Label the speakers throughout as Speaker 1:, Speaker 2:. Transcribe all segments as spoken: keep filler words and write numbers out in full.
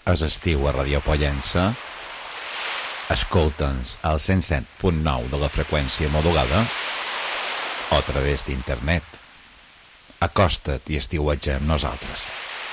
Speaker 1: És estiu a Radio Pollença. Escolta'ns al cent set punt nou de la freqüència modulada o a través d'internet. Acosta't i estiuetja amb nosaltres.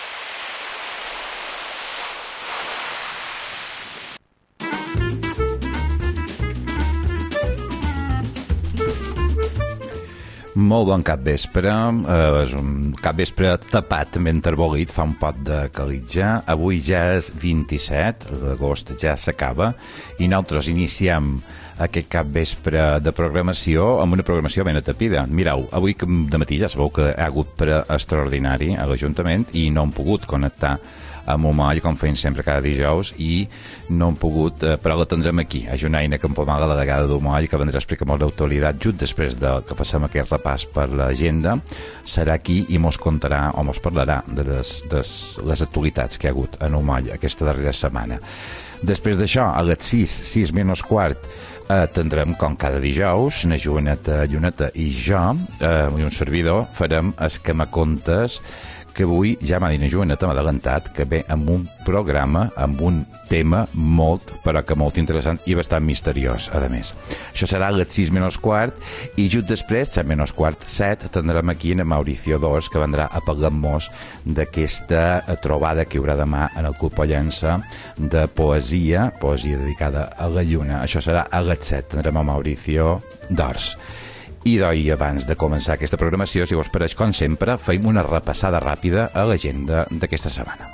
Speaker 1: Molt bon capvespre, eh, és un capvespre tapat, també enterbolit, fa un pot de calitja. Avui ja és vint-i-set, l'agost ja s'acaba, i nosaltres iniciem aquest capvespre de programació amb una programació ben atapida. Mireu, avui de matí ja sabeu que hi ha hagut ple extraordinari a l'Ajuntament i no hem pogut connectar amb Omoll, com feim sempre cada dijous, i no hem pogut, eh, però la tindrem aquí, a Junaina Campomal, la delegada d'Omoll, que vendrà a explicar molt d'autoritat just després de que passem aquest repàs per l'agenda. Serà aquí i mos contarà o mos parlarà de les, de les actualitats que hi ha hagut en Omoll aquesta darrera setmana. Després d'això, a les sis, sis menys quart, eh, tindrem, com cada dijous, na Joaneta Lluneta i jo, eh, i un servidor, farem escamacontes, que avui ja m'ha dit na Joaneta, m'ha adelantat, que ve amb un programa, amb un tema molt, però que molt interessant i bastant misteriós, a més. Això serà a les sis menys quart, i just després, set menys quart, set, tindrem aquí en Mauricio dos, que vendrà a parlar-nos d'aquesta trobada que hi haurà demà en el Club Pollença de poesia, poesia dedicada a la lluna. Això serà a les set, tindrem a Mauricio dos. I d'oi, abans de començar aquesta programació, si us pareix, com sempre, feim una repassada ràpida a l'agenda d'aquesta setmana.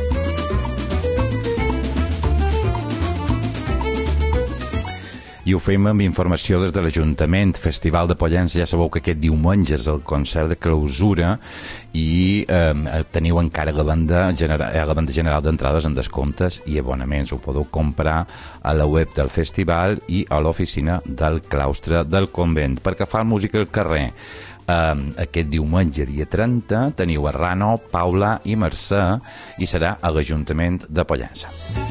Speaker 1: I ho fem amb informació des de l'Ajuntament. Festival de Pollença, ja sabeu que aquest diumenge és el concert de clausura i eh, teniu encara la banda, genera, la banda general d'entrades amb descomptes i abonaments. Ho podeu comprar a la web del festival i a l'oficina del claustre del convent. Perquè fa música al carrer. Um, aquest diumenge, dia trenta, teniu a Rano, Paula i Mercè i serà a l'Ajuntament de Pollença.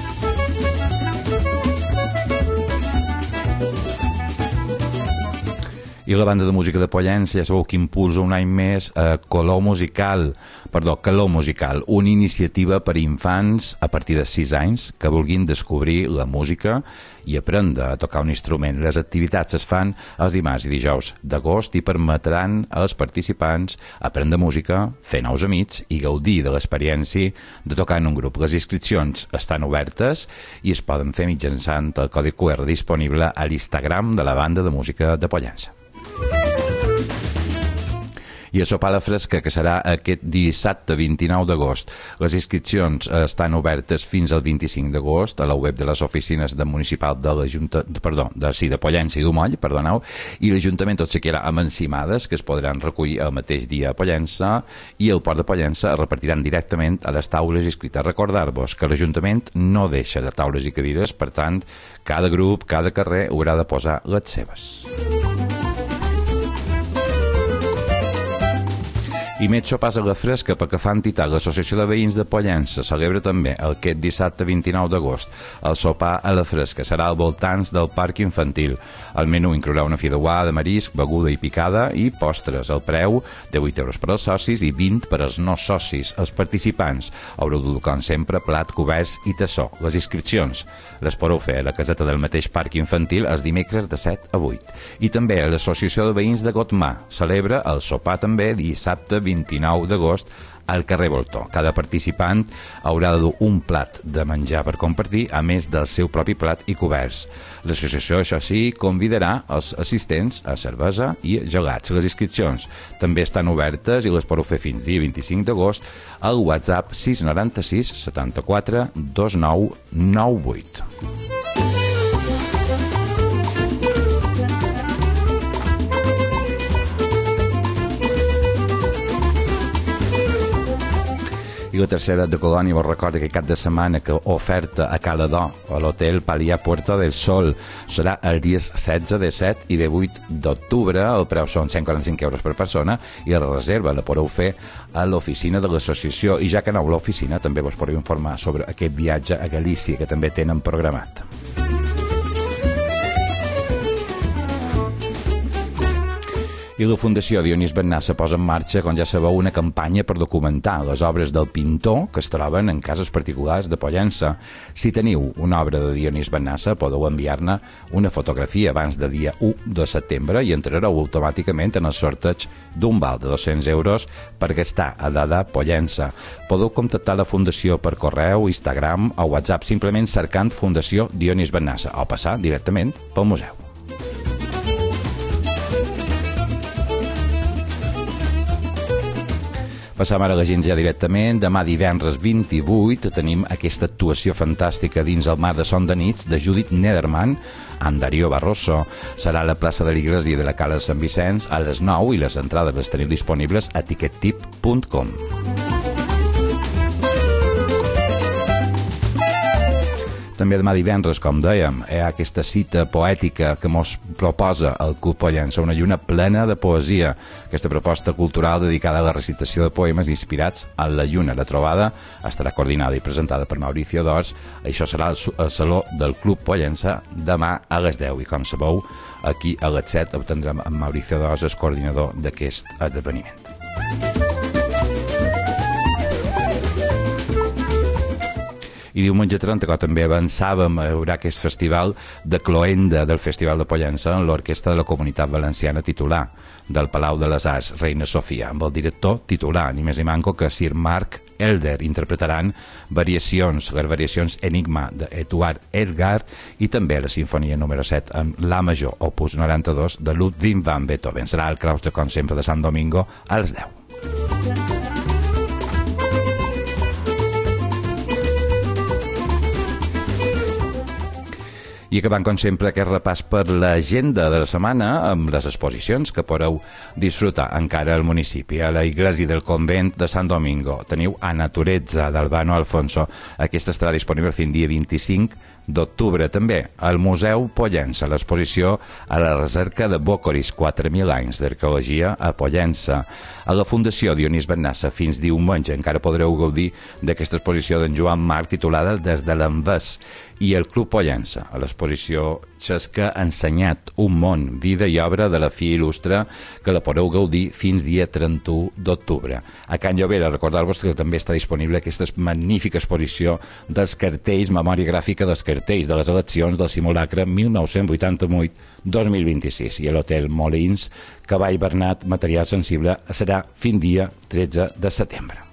Speaker 1: I la banda de música de Pollença, ja sabeu que impulsa un any més eh, Color Musical, perdó, Calor Musical, una iniciativa per a infants a partir de sis anys que vulguin descobrir la música i aprendre a tocar un instrument. Les activitats es fan els dimarts i dijous d'agost i permetran als participants aprendre música, fer nous amics i gaudir de l'experiència de tocar en un grup. Les inscripcions estan obertes i es poden fer mitjançant el codi Q R disponible a l'Instagram de la banda de música de Pollença. I el sopar a la fresca, que serà aquest dissabte vint-i-nou d'agost. Les inscripcions estan obertes fins al vint-i-cinc d'agost a la web de les oficines de municipal de l'Ajuntament, perdó, de, sí, de Pollença i d'Omoll, perdoneu, i l'Ajuntament tot seguirà amb encimades que es podran recollir el mateix dia a Pollença i el Port de Pollença es repartiran directament a les taules inscrites. Recordar-vos que l'Ajuntament no deixa de taules i cadires, per tant, cada grup, cada carrer haurà de posar les seves. I més sopars a la fresca perquè fa entitat. L'Associació de Veïns de Pollença celebra també aquest dissabte vint-i-nou d'agost. El sopar a la fresca serà al voltants del parc infantil. El menú inclourà una fideuà de marisc, beguda i picada i postres. El preu de vuit euros per als socis i vint per als no socis. Els participants haureu de dur, com sempre, plat, coberts i tassó. Les inscripcions les podeu fer a la caseta del mateix parc infantil els dimecres de set a vuit. I també l'Associació de Veïns de Gotmà celebra el sopar també dissabte vint-i-nou d'agost al carrer Voltó. Cada participant haurà de dur un plat de menjar per compartir, a més del seu propi plat i coberts. L'associació, això sí, convidarà els assistents a cervesa i gelats. Les inscripcions també estan obertes i les podeu fer fins dia vint-i-cinc d'agost al WhatsApp sis nou sis setanta-quatre vint nou noranta vuit. I la tercera de Colònia vos recorda que cap de setmana que oferta a Caladó, a l'hotel Palià Puerto del Sol, serà el dia setze de set i de vuit d'octubre. El preu són cent quaranta-cinc euros per persona i la reserva la podeu fer a l'oficina de l'associació. I ja que aneu a l'oficina també vos podeu informar sobre aquest viatge a Galícia que també tenen programat. I la Fundació Dionís Bennassa posa en marxa, com ja sabeu, una campanya per documentar les obres del pintor que es troben en cases particulars de Pollença. Si teniu una obra de Dionís Bennassa, podeu enviar-ne una fotografia abans del dia u de setembre i entrareu automàticament en el sorteig d'un val de dos-cents euros per gastar a Dada Pollença. Podeu contactar la Fundació per correu, Instagram o WhatsApp simplement cercant Fundació Dionís Bennassa o passar directament pel museu. Passam ara a l'agenda ja directament. Demà divendres vint-i-vuit tenim aquesta actuació fantàstica dins el mar de Son de Nits de Judith Nederman amb Darío Barroso. Serà a la plaça de l'Iglésia de la Cala de Sant Vicenç a les nou i les entrades les teniu disponibles a tickettip punt com. També demà divendres, com dèiem, hi ha aquesta cita poètica que mos proposa el Club Pollença, una lluna plena de poesia. Aquesta proposta cultural dedicada a la recitació de poemes inspirats en la lluna. La trobada estarà coordinada i presentada per Mauricio Dors. Això serà al Saló del Club Pollença demà a les deu. I com sabeu, aquí a les set obtindrem amb Mauricio Dors, el coordinador d'aquest esdeveniment. I diumenge trenta, que també avançàvem, hi haurà aquest festival de cloenda del Festival de Pollença en l'Orquestra de la Comunitat Valenciana titular del Palau de les Arts, Reina Sofia, amb el director titular, ni més ni manco que Sir Mark Elder. Interpretaran variacions, les variacions Enigma d'Eduard Elgar i també la sinfonia número set amb La Major, opus noranta-dos de Ludwig van Beethoven. Serà al claustre, com sempre, de Sant Domingo a les deu. I acabant, com sempre, aquest repàs per l'agenda de la setmana amb les exposicions que podeu disfrutar encara al municipi. A la Iglesia del Convent de Sant Domingo teniu A Naturezza d'Albano Alfonso. Aquesta estarà disponible fins dia vint-i-cinc d'octubre. També al Museu Pollença, l'exposició a la recerca de Bocoris, quatre mil anys d'arqueologia a Pollença. A la Fundació Dionís Bennassa, fins diumenge, encara podreu gaudir d'aquesta exposició d'en Joan Marc titulada Des de l'Envés. I el Club Pollença, a l'exposició Xesca Ensenyat, un món, vida i obra de la filla il·lustre, que la podeu gaudir fins dia trenta-u d'octubre. A Can Llobera, recordar-vos que també està disponible aquesta magnífica exposició dels cartells, memòria gràfica dels cartells de les eleccions del simulacre mil nou-cents vuitanta-vuit dos mil vint-i-sis. I a l'Hotel Molins, Cavall Bernat, material sensible, serà fins dia tretze de setembre.